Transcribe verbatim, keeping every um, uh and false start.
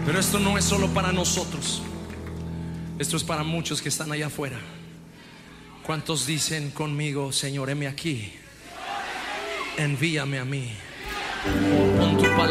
Pero esto no es solo para nosotros, esto es para muchos que están allá afuera. ¿Cuántos dicen conmigo: Señor, heme aquí, envíame a mí?